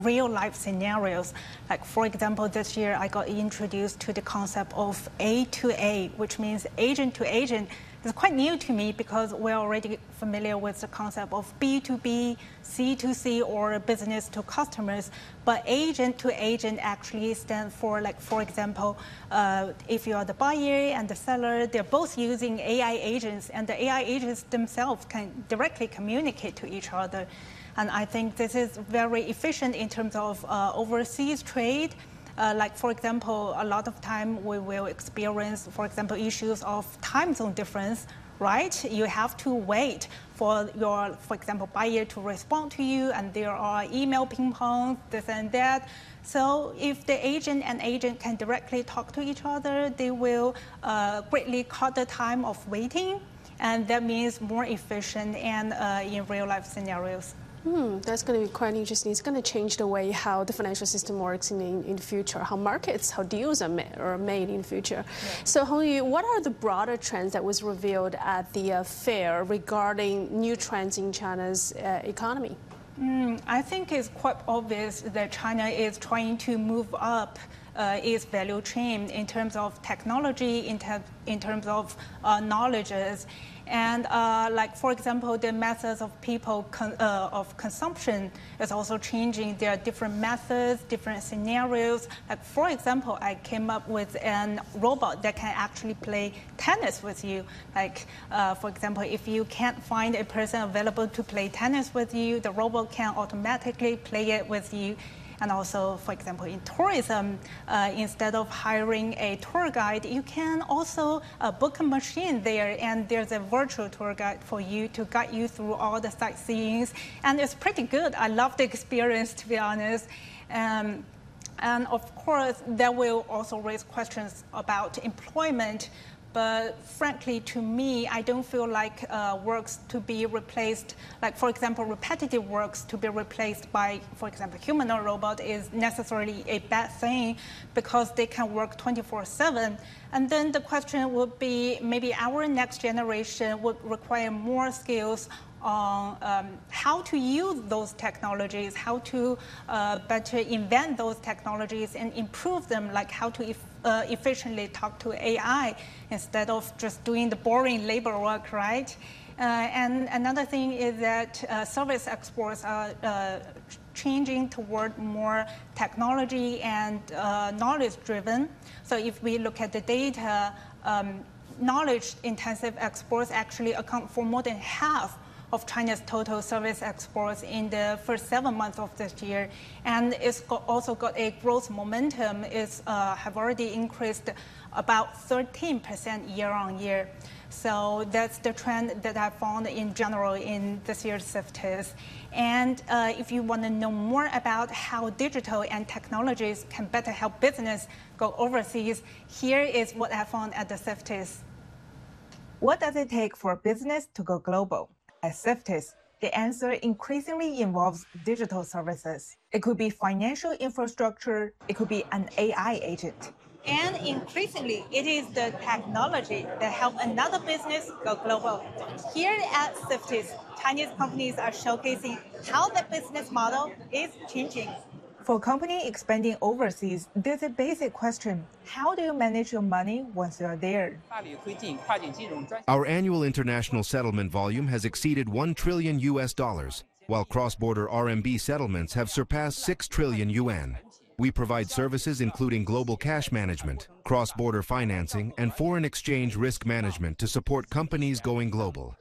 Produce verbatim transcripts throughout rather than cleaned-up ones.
real life scenarios. Like for example, this year I got introduced to the concept of A to A, which means agent to agent. It's quite new to me because we're already familiar with the concept of B to B, C to C, or business to customers. But agent to agent actually stands for, like, for example, uh, if you are the buyer and the seller, they're both using A I agents, and the A I agents themselves can directly communicate to each other. And I think this is very efficient in terms of uh, overseas trade. Uh, like, for example, a lot of time we will experience, for example, issues of time zone difference, right? You have to wait for your, for example, buyer to respond to you, and there are email ping pong, this and that. So if the agent and agent can directly talk to each other, they will uh, greatly cut the time of waiting, and that means more efficient and uh, in real life scenarios. Hmm, that's going to be quite interesting. It's going to change the way how the financial system works in, in, in the future, how markets, how deals are made, are made in the future. Yeah. So, Hongyu, what are the broader trends that was revealed at the uh, fair regarding new trends in China's uh, economy? Mm, I think it's quite obvious that China is trying to move up uh, its value chain in terms of technology, in, ter in terms of uh, knowledges. And uh, like, for example, the methods of people con uh, of consumption is also changing. There are different methods, different scenarios. Like, for example, I came up with a robot that can actually play tennis with you. Like, uh, for example, if you can't find a person available to play tennis with you, the robot can automatically play it with you. And also, for example, in tourism, uh, instead of hiring a tour guide, you can also uh, book a machine there, and there's a virtual tour guide for you to guide you through all the sightseeings. And it's pretty good. I love the experience, to be honest. Um, and of course, that will also raise questions about employment. But frankly, to me, I don't feel like uh, works to be replaced, like, for example, repetitive works to be replaced by, for example, humanoid robot is necessarily a bad thing because they can work twenty-four seven. And then the question would be, maybe our next generation would require more skills on um, how to use those technologies, how to uh, better invent those technologies and improve them, like how to if, uh, efficiently talk to A I instead of just doing the boring labor work, right? Uh, and another thing is that uh, service exports are uh, changing toward more technology and uh, knowledge-driven. So if we look at the data, um, knowledge-intensive exports actually account for more than half of China's total service exports in the first seven months of this year. And it's got also got a growth momentum. It's uh, have already increased about thirteen percent year on year. So that's the trend that I found in general in this year's CIFTIS. And uh, if you want to know more about how digital and technologies can better help business go overseas, here is what I found at the CIFTIS. What does it take for business to go global? At CIFTIS, the answer increasingly involves digital services. It could be financial infrastructure, it could be an A I agent. And increasingly, it is the technology that helps another business go global. Here at CIFTIS, Chinese companies are showcasing how the business model is changing. For companies expanding overseas, there's a basic question. How do you manage your money once you're there? Our annual international settlement volume has exceeded one trillion U S dollars, while cross-border R M B settlements have surpassed six trillion yuan. We provide services including global cash management, cross-border financing, and foreign exchange risk management to support companies going global.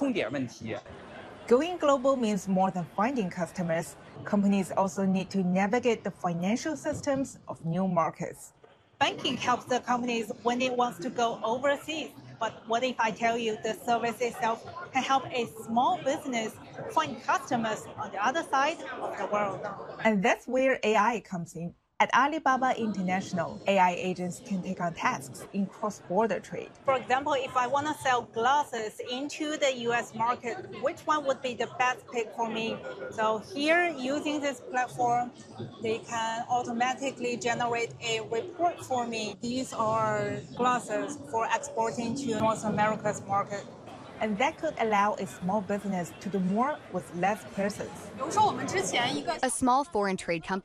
Going global means more than finding customers. Companies also need to navigate the financial systems of new markets. Banking helps the companies when it wants to go overseas. But what if I tell you the service itself can help a small business find customers on the other side of the world? And that's where A I comes in. At Alibaba International, A I agents can take on tasks in cross-border trade. For example, if I want to sell glasses into the U S market, which one would be the best pick for me? So here, using this platform, they can automatically generate a report for me. These are glasses for exporting to North America's market. and that could allow a small business to do more with less persons. A small foreign trade company